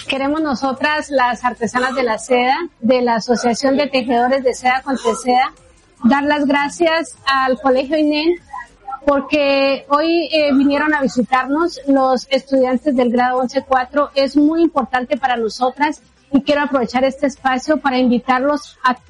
Queremos nosotras, las artesanas de la seda, de la Asociación de Tejedores de Seda con Teseda, dar las gracias al Colegio INEN porque hoy vinieron a visitarnos los estudiantes del grado 11-4. Es muy importante para nosotras y quiero aprovechar este espacio para invitarlos a